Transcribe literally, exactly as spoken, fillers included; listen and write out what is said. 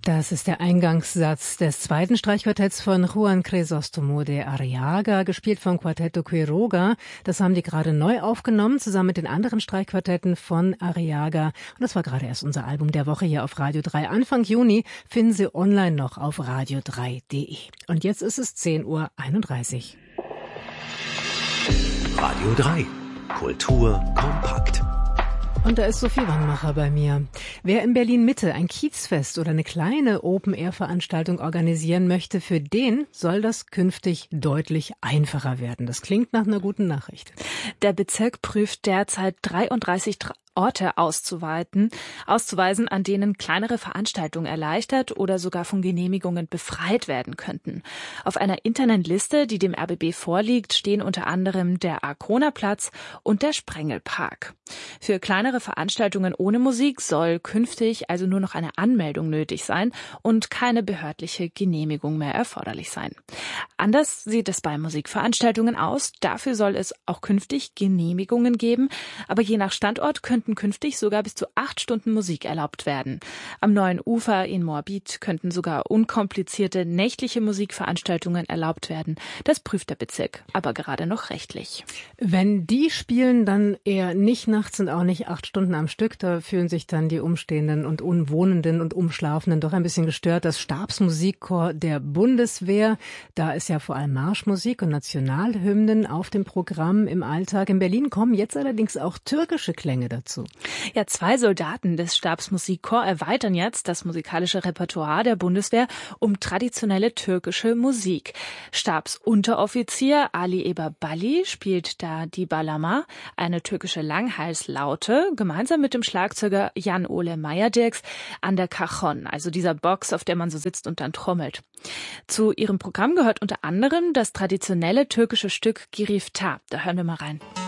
Das ist der Eingangssatz des zweiten Streichquartetts von Juan Crisóstomo de Arriaga, gespielt vom Quartetto Quiroga. Das haben die gerade neu aufgenommen, zusammen mit den anderen Streichquartetten von Arriaga. Und das war gerade erst unser Album der Woche hier auf Radio drei. Anfang Juni finden Sie online noch auf radio drei punkt de. Und jetzt ist es zehn Uhr einunddreißig. Radio drei. Kultur kompakt. Und da ist Sophie Wannmacher bei mir. Wer in Berlin-Mitte ein Kiezfest oder eine kleine Open-Air-Veranstaltung organisieren möchte, für den soll das künftig deutlich einfacher werden. Das klingt nach einer guten Nachricht. Der Bezirk prüft derzeit dreiunddreißig Orte auszuweiten, auszuweisen, an denen kleinere Veranstaltungen erleichtert oder sogar von Genehmigungen befreit werden könnten. Auf einer internen Liste, die dem R B B vorliegt, stehen unter anderem der Arkonerplatz und der Sprengelpark. Für kleinere Veranstaltungen ohne Musik soll künftig also nur noch eine Anmeldung nötig sein und keine behördliche Genehmigung mehr erforderlich sein. Anders sieht es bei Musikveranstaltungen aus. Dafür soll es auch künftig Genehmigungen geben, aber je nach Standort könnten künftig sogar bis zu acht Stunden Musik erlaubt werden. Am Neuen Ufer in Moabit könnten sogar unkomplizierte nächtliche Musikveranstaltungen erlaubt werden. Das prüft der Bezirk aber gerade noch rechtlich. Wenn die spielen, dann eher nicht nachts und auch nicht acht Stunden am Stück. Da fühlen sich dann die Umstehenden und Umwohnenden und Umschlafenden doch ein bisschen gestört. Das Stabsmusikchor der Bundeswehr, da ist ja vor allem Marschmusik und Nationalhymnen auf dem Programm im Alltag. In Berlin kommen jetzt allerdings auch türkische Klänge dazu. Ja, zwei Soldaten des Stabsmusikchor erweitern jetzt das musikalische Repertoire der Bundeswehr um traditionelle türkische Musik. Stabsunteroffizier Ali Eberbali spielt da die Balama, eine türkische Langhalslaute, gemeinsam mit dem Schlagzeuger Jan-Ole Meyerdirks an der Cajon, also dieser Box, auf der man so sitzt und dann trommelt. Zu ihrem Programm gehört unter anderem das traditionelle türkische Stück Girifta. Da hören wir mal rein.